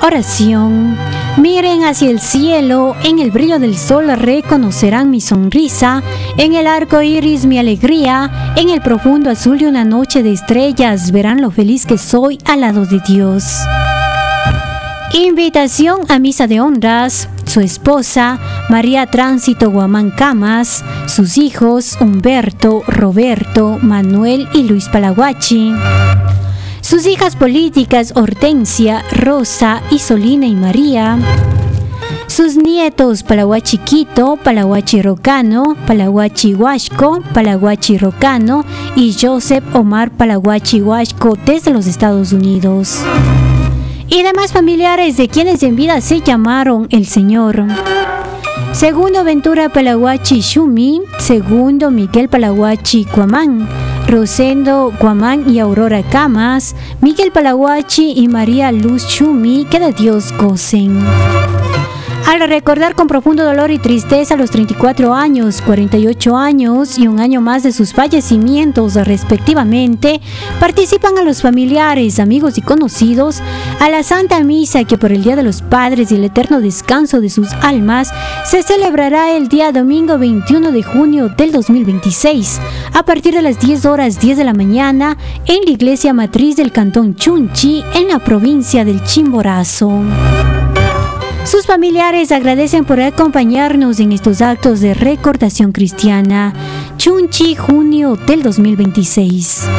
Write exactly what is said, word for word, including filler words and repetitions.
Oración. Miren hacia el cielo, en el brillo del sol reconocerán mi sonrisa, en el arco iris mi alegría, en el profundo azul de una noche de estrellas verán lo feliz que soy al lado de Dios. Invitación a misa de honras. Su esposa, María Tránsito Guamán Camas, sus hijos, Humberto, Roberto, Manuel y Luis Palaguachi. Sus hijas políticas, Hortensia, Rosa, Isolina y María. Sus nietos, Palaguachi Quito, Palaguachi Rocano, Palaguachi Huasco, Palaguachi Rocano y Joseph Omar Palaguachi Huasco desde los Estados Unidos. Y demás familiares de quienes en vida se llamaron el Señor. Segundo, Ventura Palaguachi Shumi. Segundo, Miguel Palaguachi Cuamán. Rosendo Guamán y Aurora Camas, Miguel Palaguachi y María Luz Chumi, que de Dios gocen. Al recordar con profundo dolor y tristeza los treinta y cuatro años, cuarenta y ocho años y un año más de sus fallecimientos respectivamente, participan a los familiares, amigos y conocidos a la Santa Misa que por el Día de los Padres y el eterno descanso de sus almas se celebrará el día domingo veintiuno de junio del dos mil veintiséis a partir de las diez horas diez de la mañana en la iglesia matriz del cantón Chunchi en la provincia del Chimborazo. Sus familiares agradecen por acompañarnos en estos actos de recordación cristiana. Chunchi, junio del dos mil veintiséis.